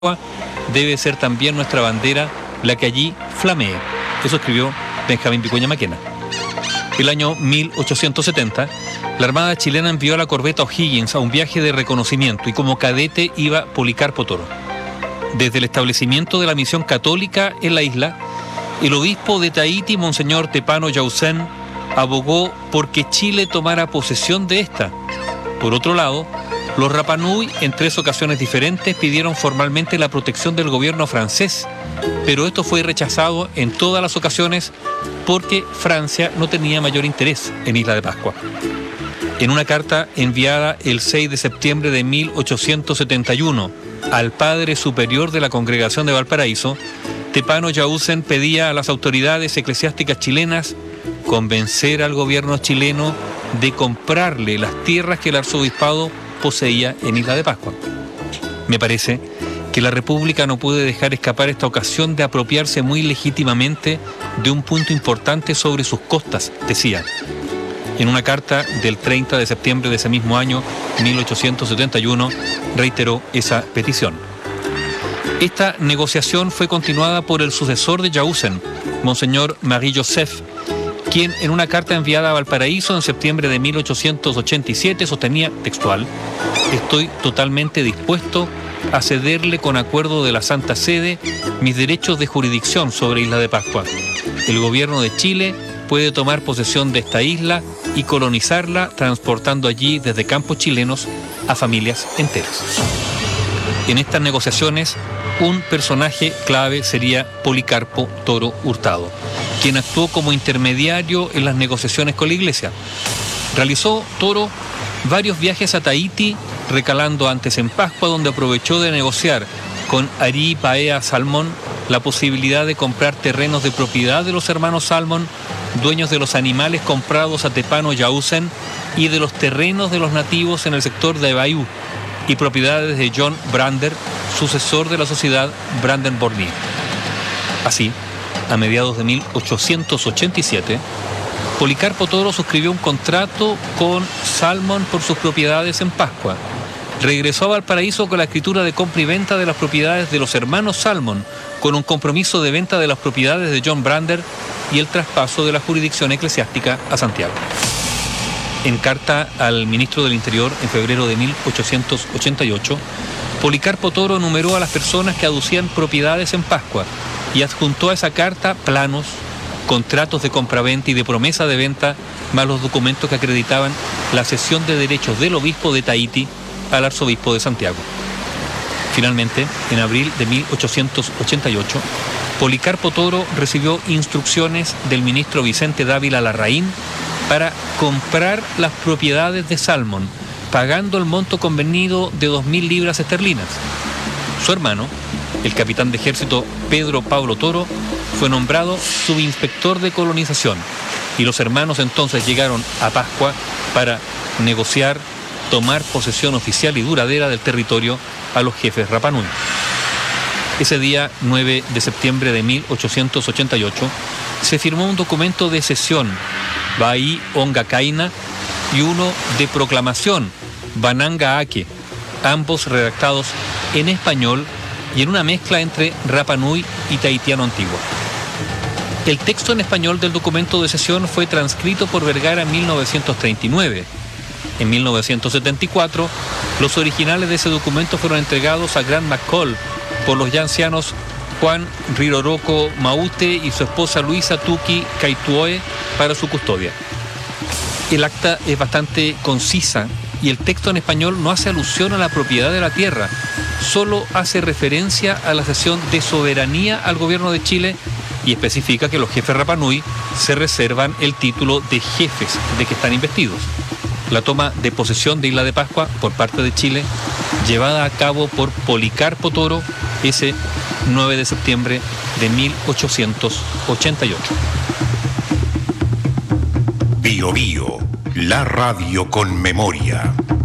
debe ser también nuestra bandera la que allí flamee. Eso escribió Benjamín Vicuña Maquena. El año 1870, la Armada chilena envió a la corbeta O'Higgins a un viaje de reconocimiento y como cadete iba Policarpo Toro. Desde el establecimiento de la misión católica en la isla, el obispo de Tahití, Monseñor Tepano Yausen, abogó por que Chile tomara posesión de esta. Por otro lado, los Rapa Nui, en 3 ocasiones diferentes, pidieron formalmente la protección del gobierno francés, pero esto fue rechazado en todas las ocasiones porque Francia no tenía mayor interés en Isla de Pascua. En una carta enviada el 6 de septiembre de 1871 al Padre Superior de la Congregación de Valparaíso, Tepano Yausen pedía a las autoridades eclesiásticas chilenas convencer al gobierno chileno de comprarle las tierras que el arzobispado poseía en Isla de Pascua. Me parece que la República no puede dejar escapar esta ocasión de apropiarse muy legítimamente de un punto importante sobre sus costas, decía. En una carta del 30 de septiembre de ese mismo año, 1871, reiteró esa petición. Esta negociación fue continuada por el sucesor de Yausen, Monseñor Marie Joseph, quien en una carta enviada a Valparaíso en septiembre de 1887 sostenía textual: «Estoy totalmente dispuesto a cederle con acuerdo de la Santa Sede mis derechos de jurisdicción sobre Isla de Pascua. El gobierno de Chile puede tomar posesión de esta isla y colonizarla, transportando allí desde campos chilenos a familias enteras». En estas negociaciones, un personaje clave sería Policarpo Toro Hurtado, quien actuó como intermediario en las negociaciones con la Iglesia. Realizó Toro varios viajes a Tahití, recalando antes en Pascua, donde aprovechó de negociar con Ari Paea Salmón la posibilidad de comprar terrenos de propiedad de los hermanos Salmón, dueños de los animales comprados a Tepano Yausen y de los terrenos de los nativos en el sector de Bayou, y propiedades de John Brander, sucesor de la sociedad Brander-Bornier. Así, a mediados de 1887, Policarpo Toro suscribió un contrato con Salmón por sus propiedades en Pascua. Regresó a Valparaíso con la escritura de compra y venta de las propiedades de los hermanos Salmón, con un compromiso de venta de las propiedades de John Brander y el traspaso de la jurisdicción eclesiástica a Santiago. En carta al ministro del Interior en febrero de 1888, Policarpo Toro enumeró a las personas que aducían propiedades en Pascua y adjuntó a esa carta planos, contratos de compraventa y de promesa de venta, más los documentos que acreditaban la cesión de derechos del obispo de Tahití al arzobispo de Santiago. Finalmente, en abril de 1888, Policarpo Toro recibió instrucciones del ministro Vicente Dávila Larraín para comprar las propiedades de Salmón, pagando el monto convenido de 2.000 libras esterlinas. Su hermano, el capitán de ejército Pedro Pablo Toro, fue nombrado subinspector de colonización y los hermanos entonces llegaron a Pascua para negociar, tomar posesión oficial y duradera del territorio a los jefes Rapa Nui. Ese día, 9 de septiembre de 1888, se firmó un documento de cesión, Bahí Onga Kaina, y uno de proclamación, Bananga Ake, ambos redactados en español y en una mezcla entre Rapa Nui y tahitiano antiguo. El texto en español del documento de cesión fue transcrito por Vergara en 1939. En 1974, los originales de ese documento fueron entregados a Grant McCall por los ya ancianos Juan Riroroko Maute y su esposa Luisa Tuki Kaituoe para su custodia. El acta es bastante concisa y el texto en español no hace alusión a la propiedad de la tierra, solo hace referencia a la cesión de soberanía al gobierno de Chile y especifica que los jefes Rapa Nui se reservan el título de jefes de que están investidos. La toma de posesión de Isla de Pascua por parte de Chile, llevada a cabo por Policarpo Toro ese 9 de septiembre de 1888. Bio Bio, la radio con memoria.